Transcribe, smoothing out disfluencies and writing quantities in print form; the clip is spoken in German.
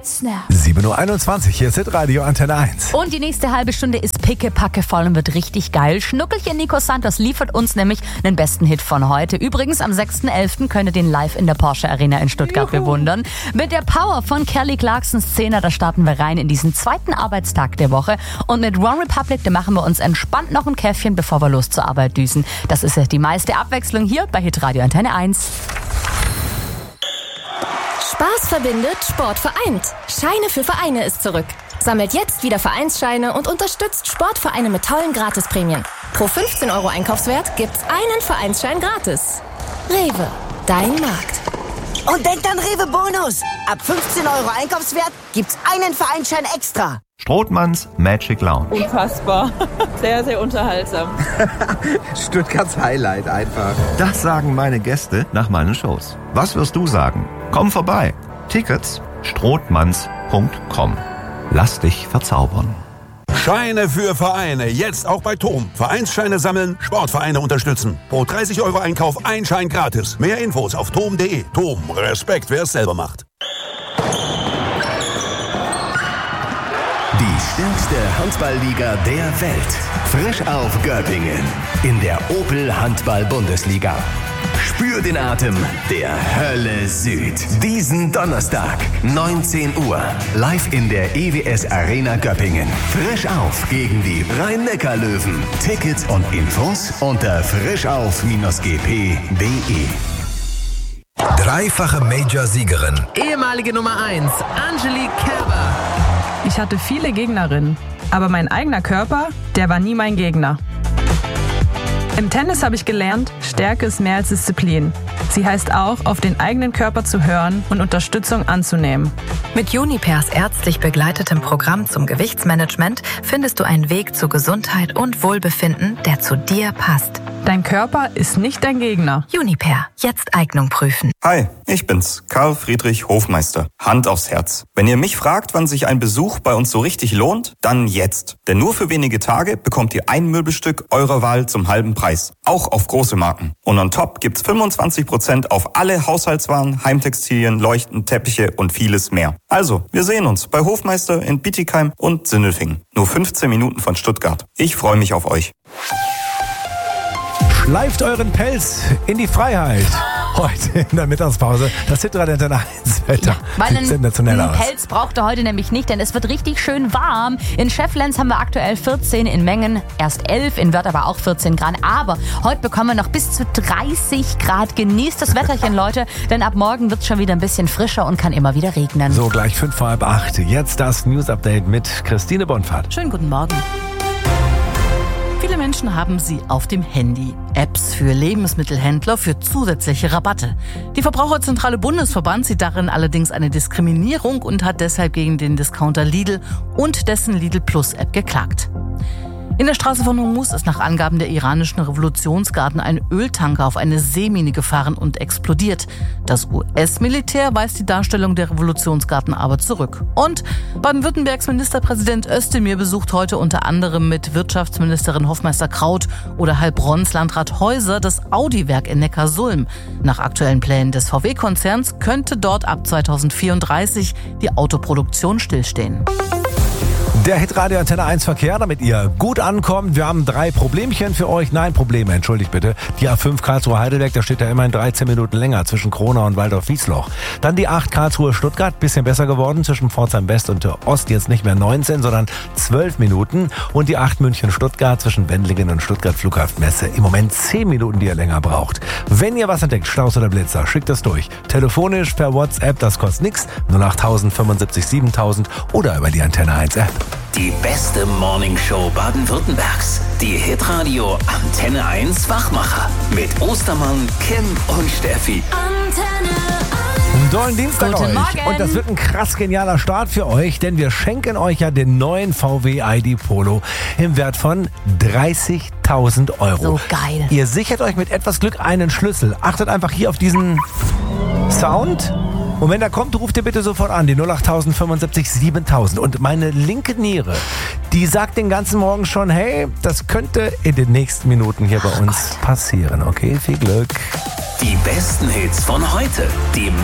It's Snap. 7.21 Uhr, hier ist Hitradio Antenne 1. Und die nächste halbe Stunde ist pickepacke voll und wird richtig geil. Schnuckelchen Nico Santos liefert uns nämlich den besten Hit von heute. Übrigens, am 6.11. könnt ihr den live in der Porsche Arena in Stuttgart bewundern. Mit der Power von Kelly Clarksons Zehner, da starten wir rein in diesen zweiten Arbeitstag der Woche. Und mit One Republic, da machen wir uns entspannt noch ein Käffchen, bevor wir los zur Arbeit düsen. Das ist ja die meiste Abwechslung hier bei Hitradio Antenne 1. Spaß verbindet, Sport vereint. Scheine für Vereine ist zurück. Sammelt jetzt wieder Vereinsscheine und unterstützt Sportvereine mit tollen Gratisprämien. Pro 15 € Einkaufswert gibt's einen Vereinsschein gratis. Rewe, dein Markt. Und denkt an Rewe Bonus. Ab 15 € Einkaufswert gibt's einen Vereinsschein extra. Strothmanns Magic Lounge. Unfassbar. Sehr, sehr unterhaltsam. Stuttgarts Highlight einfach. Das sagen meine Gäste nach meinen Shows. Was wirst du sagen? Komm vorbei. Tickets strothmanns.com. Lass dich verzaubern. Scheine für Vereine. Jetzt auch bei TOM. Vereinsscheine sammeln, Sportvereine unterstützen. Pro 30 € Einkauf ein Schein gratis. Mehr Infos auf tom.de. TOM. Respekt, wer es selber macht. Die stärkste Handballliga der Welt. Frisch auf Göppingen. In der Opel Handball-Bundesliga. Spür den Atem der Hölle Süd. Diesen Donnerstag, 19 Uhr. Live in der EWS Arena Göppingen. Frisch auf gegen die Rhein-Neckar-Löwen. Tickets und Infos unter frischauf-gp.de. Dreifache Major-Siegerin. Ehemalige Nummer 1, Angelique Kerber. Ich hatte viele Gegnerinnen, aber mein eigener Körper, der war nie mein Gegner. Im Tennis habe ich gelernt, Stärke ist mehr als Disziplin. Sie heißt auch, auf den eigenen Körper zu hören und Unterstützung anzunehmen. Mit Junipers ärztlich begleitetem Programm zum Gewichtsmanagement findest du einen Weg zu Gesundheit und Wohlbefinden, der zu dir passt. Dein Körper ist nicht dein Gegner. Juniper, jetzt Eignung prüfen. Hi, ich bin's, Karl Friedrich Hofmeister. Hand aufs Herz. Wenn ihr mich fragt, wann sich ein Besuch bei uns so richtig lohnt, dann jetzt. Denn nur für wenige Tage bekommt ihr ein Möbelstück eurer Wahl zum halben Preis. Auch auf große Marken. Und on top gibt's 25% auf alle Haushaltswaren, Heimtextilien, Leuchten, Teppiche und vieles mehr. Also, wir sehen uns bei Hofmeister in Bietigheim und Sindelfingen. Nur 15 Minuten von Stuttgart. Ich freue mich auf euch. Schleift euren Pelz in die Freiheit. Heute in der Mittagspause das Hitradio Antenne 1 Wetter. Weil sensationell einen Pelz braucht er heute nämlich nicht, denn es wird richtig schön warm. In Schefflenz haben wir aktuell 14, in Mengen erst 11, in Wörth aber auch 14 Grad. Aber heute bekommen wir noch bis zu 30 Grad. Genießt das Wetterchen, Leute, denn ab morgen wird es schon wieder ein bisschen frischer und kann immer wieder regnen. So, gleich 7:55. Jetzt das News-Update mit Christine Bonfahrt. Schönen guten Morgen. Viele Menschen haben sie auf dem Handy. Apps für Lebensmittelhändler für zusätzliche Rabatte. Die Verbraucherzentrale Bundesverband sieht darin allerdings eine Diskriminierung und hat deshalb gegen den Discounter Lidl und dessen Lidl Plus App geklagt. In der Straße von Hormuz ist nach Angaben der iranischen Revolutionsgarden ein Öltanker auf eine Seemine gefahren und explodiert. Das US-Militär weist die Darstellung der Revolutionsgarden aber zurück. Und Baden-Württembergs Ministerpräsident Özdemir besucht heute unter anderem mit Wirtschaftsministerin Hofmeister-Kraut oder Heilbronn-Landrat Häuser das Audi-Werk in Neckarsulm. Nach aktuellen Plänen des VW-Konzerns könnte dort ab 2034 die Autoproduktion stillstehen. Der Hitradio Antenne 1 Verkehr, damit ihr gut ankommt. Wir haben 3 Problemchen für euch. Nein, Probleme, entschuldigt bitte. Die A5 Karlsruhe-Heidelberg, da steht ja immerhin 13 Minuten länger zwischen Kronau und Waldorf-Wiesloch. Dann die 8 Karlsruhe-Stuttgart, bisschen besser geworden zwischen Pforzheim West und Ost. Jetzt nicht mehr 19, sondern 12 Minuten. Und die 8 München-Stuttgart zwischen Wendlingen und Stuttgart-Flughafen-Messe. Im Moment 10 Minuten, die ihr länger braucht. Wenn ihr was entdeckt, Staus oder Blitzer, schickt das durch. Telefonisch, per WhatsApp, das kostet nichts. 08000 75 7000 oder über die Antenne 1 App. Die beste Morningshow Baden-Württembergs. Die Hitradio Antenne 1 Wachmacher. Mit Ostermann, Kim und Steffi. Antenne 1. Einen tollen Dienstag Guten euch. Morgen. Und das wird ein krass genialer Start für euch, denn wir schenken euch ja den neuen VW ID Polo im Wert von 30.000 €. So geil. Ihr sichert euch mit etwas Glück einen Schlüssel. Achtet einfach hier auf diesen Sound. Und wenn der kommt, ruft ihr bitte sofort an, die 08000 75 7000. Und meine linke Niere, die sagt den ganzen Morgen schon, hey, das könnte in den nächsten Minuten hier bei uns passieren. Okay, viel Glück. Die besten Hits von heute. Die